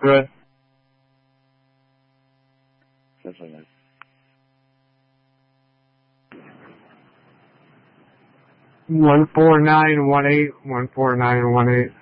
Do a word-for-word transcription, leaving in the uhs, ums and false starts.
Good. Definitely not. One four nine one eight one four nine one eight.